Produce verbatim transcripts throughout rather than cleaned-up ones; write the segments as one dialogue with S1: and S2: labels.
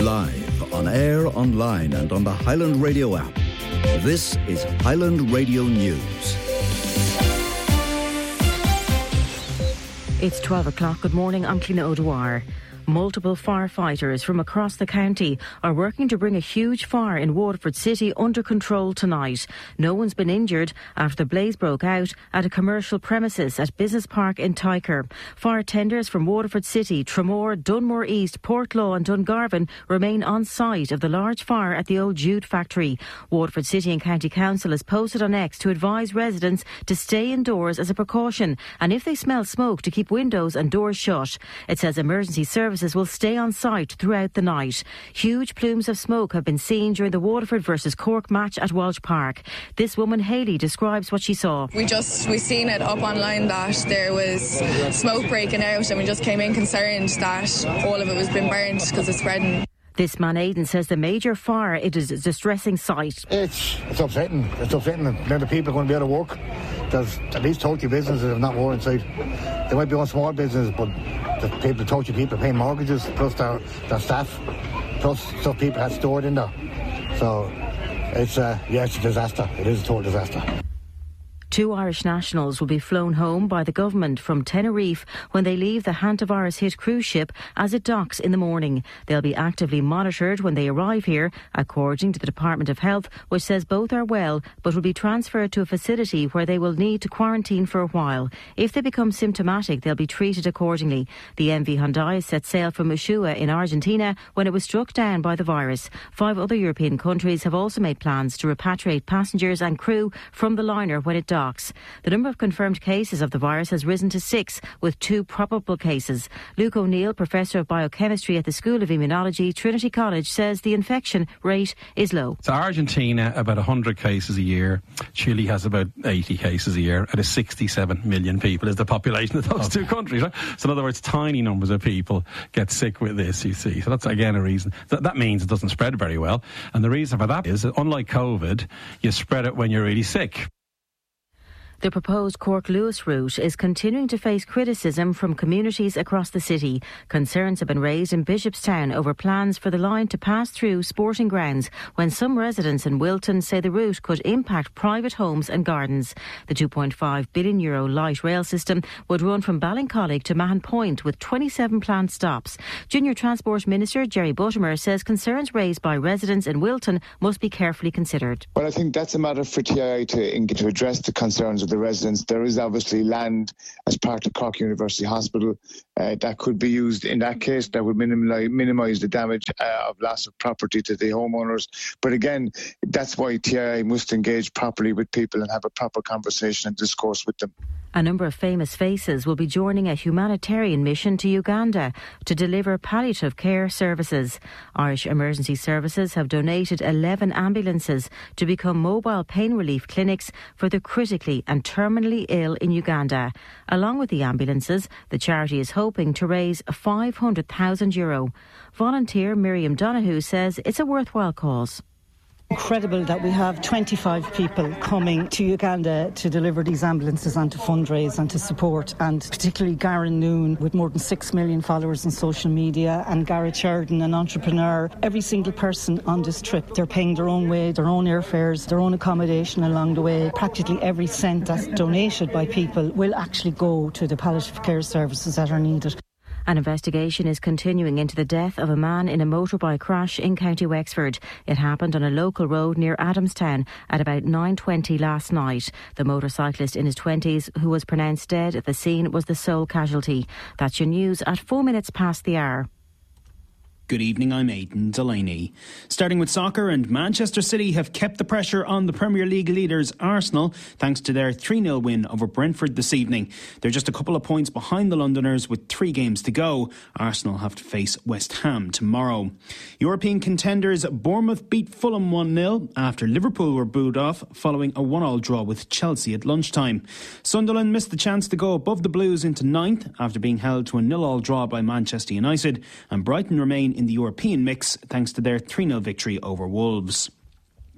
S1: Live on air, online and on the Highland Radio app. This is Highland Radio News.
S2: It's twelve o'clock. Good morning. I'm Cliona O'Dwyer. Multiple firefighters from across the county are working to bring a huge fire in Waterford City under control tonight. No one's been injured after the blaze broke out at a commercial premises at Business Park in Tyker. Fire tenders from Waterford City, Tramore, Dunmore East, Portlaw and Dungarvan remain on site of the large fire at the old Jude factory. Waterford City and County Council has posted on X to advise residents to stay indoors as a precaution, and if they smell smoke, to keep windows and doors shut. It says emergency services will stay on site throughout the night. Huge plumes of smoke have been seen during the Waterford versus Cork match at Walsh Park. This woman, Hayley, describes what she saw.
S3: We just, we seen it up online that there was smoke breaking out, and we just came in concerned that all of it was being burned because it's spreading.
S2: This man, Aidan, says the major fire, it is a distressing sight.
S4: It's it's upsetting. It's upsetting. Now the people are going to be able to work. There's at least thirty businesses if not more inside. There might be one small business, but the people, thirty people are paying mortgages, plus their, their staff, plus stuff people had stored in there. So it's, uh, yeah, it's a disaster. It is a total disaster.
S2: Two Irish nationals will be flown home by the government from Tenerife when they leave the hantavirus-hit cruise ship as it docks in the morning. They'll be actively monitored when they arrive here, according to the Department of Health, which says both are well but will be transferred to a facility where they will need to quarantine for a while. If they become symptomatic, they'll be treated accordingly. The M V Hyundai set sail from Ushuaia in Argentina when it was struck down by the virus. Five other European countries have also made plans to repatriate passengers and crew from the liner when it docks. The number of confirmed cases of the virus has risen to six, with two probable cases. Luke O'Neill, Professor of Biochemistry at the School of Immunology, Trinity College, says the infection rate is low.
S5: So Argentina, about one hundred cases a year. Chile has about eighty cases a year. It is sixty-seven million people is the population of those two countries. Right? So in other words, tiny numbers of people get sick with this, you see. So that's, again, a reason. That, that means it doesn't spread very well. And the reason for that is that, unlike COVID, you spread it when you're really sick.
S2: The proposed Cork-Lewis route is continuing to face criticism from communities across the city. Concerns have been raised in Bishopstown over plans for the line to pass through sporting grounds, when some residents in Wilton say the route could impact private homes and gardens. The two point five billion euro light rail system would run from Ballincollig to Mahon Point with twenty-seven planned stops. Junior Transport Minister Jerry Buttimer says concerns raised by residents in Wilton must be carefully considered.
S6: Well, I think that's a matter for T I I to, to address the concerns of the residents. There is obviously land as part of Cork University Hospital uh, that could be used in that case. That would minimise minimise the damage uh, of loss of property to the homeowners. But again, that's why T I I must engage properly with people and have a proper conversation and discourse with them.
S2: A number of famous faces will be joining a humanitarian mission to Uganda to deliver palliative care services. Irish Emergency Services have donated eleven ambulances to become mobile pain relief clinics for the critically and terminally ill in Uganda. Along with the ambulances, the charity is hoping to raise five hundred thousand euro. Volunteer Miriam Donoghue says it's a worthwhile cause.
S7: Incredible that we have twenty-five people coming to Uganda to deliver these ambulances and to fundraise and to support, and particularly Garen Noon with more than six million followers on social media, and Gareth Sheridan, an entrepreneur. Every single person on this trip, they're paying their own way, their own airfares, their own accommodation along the way. Practically every cent that's donated by people will actually go to the palliative care services that are needed.
S2: An investigation is continuing into the death of a man in a motorbike crash in County Wexford. It happened on a local road near Adamstown at about nine twenty last night. The motorcyclist in his twenties, who was pronounced dead at the scene, was the sole casualty. That's your news at four minutes past the hour.
S8: Good evening, I'm Aidan Delaney. Starting with soccer, and Manchester City have kept the pressure on the Premier League leaders Arsenal thanks to their three nil win over Brentford this evening. They're just a couple of points behind the Londoners with three games to go. Arsenal have to face West Ham tomorrow. European contenders Bournemouth beat Fulham one nil after Liverpool were booed off following a one all draw with Chelsea at lunchtime. Sunderland missed the chance to go above the Blues into ninth after being held to a nil all draw by Manchester United, and Brighton remain in the European mix thanks to their three nil victory over Wolves.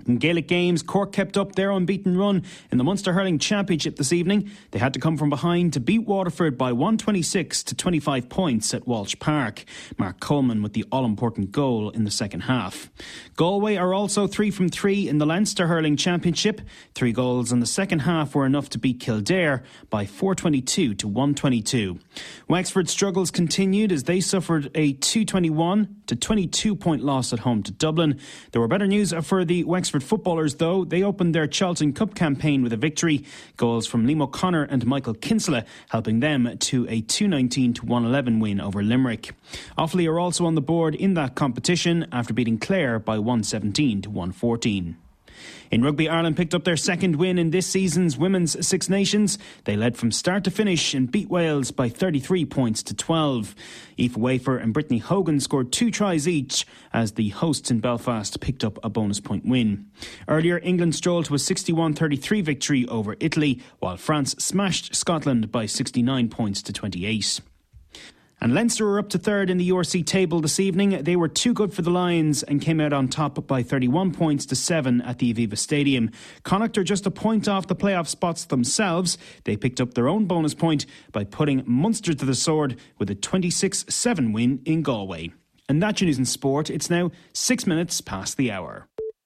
S8: In Gaelic games, Cork kept up their unbeaten run in the Munster Hurling Championship this evening. They had to come from behind to beat Waterford by one twenty-six to twenty-five points at Walsh Park. Mark Coleman with the all-important goal in the second half. Galway are also three from three in the Leinster Hurling Championship. Three goals in the second half were enough to beat Kildare by four twenty-two to one twenty-two. Wexford's struggles continued as they suffered a two twenty-one to twenty-two point loss at home to Dublin. There were better news for the Wexford footballers though. They opened their Charlton Cup campaign with a victory. Goals from Liam O'Connor and Michael Kinsella helping them to a two nineteen to one eleven win over Limerick. Offaly are also on the board in that competition after beating Clare by one seventeen to one fourteen. In rugby, Ireland picked up their second win in this season's Women's Six Nations. They led from start to finish and beat Wales by thirty-three points to twelve. Aoife Wafer and Brittany Hogan scored two tries each as the hosts in Belfast picked up a bonus point win. Earlier, England strolled to a sixty-one thirty-three victory over Italy, while France smashed Scotland by sixty-nine points to twenty-eight. And Leinster were up to third in the U R C table this evening. They were too good for the Lions and came out on top by thirty-one points to seven at the Aviva Stadium. Connacht are just a point off the playoff spots themselves. They picked up their own bonus point by putting Munster to the sword with a twenty-six seven win in Galway. And that's your news in sport. It's now six minutes past the hour.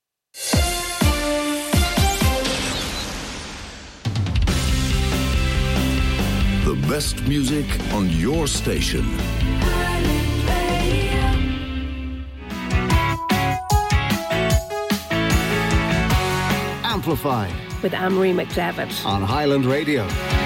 S1: The best music on your station.
S9: Amplified
S10: with Anne-Marie McDevitt
S9: on Highland Radio.